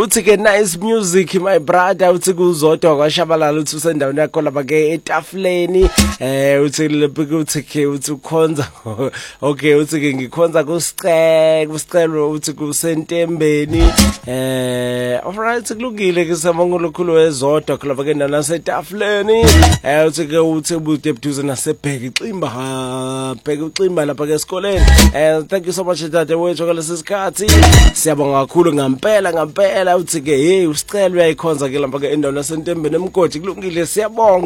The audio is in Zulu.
uthi ke nice music my brother, uthi kuzodwa kwashabalala, uthi usendaweni yakho lapha ke etafuleni. Uthi lephi uthi ke uthi ukhonza okay, uthi ke ngikhonza kusicelo, uthi kusentembeni. Alright, kulungile ke samangulukhulu ezodwa lapha ke nasetafuleni. Uthi ke uthi ubude ebuduze nasebheka iximba, bheka uximba lapha ke esikoleni. Thank you so much dade wethu ngalesi sikhathi, siyabonga kakhulu ngampela. Uthi ke hey usicelo uyayikhonza ke lapha ke endaweni nasentembeni emgodi, kulungile, siyabonga.